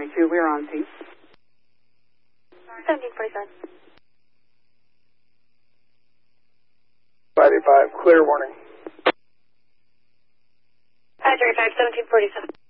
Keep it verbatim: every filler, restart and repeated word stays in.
twenty-two, we're on scene. seventeen forty-seven. five eight five, clear warning. five thirty-five, seventeen forty-seven.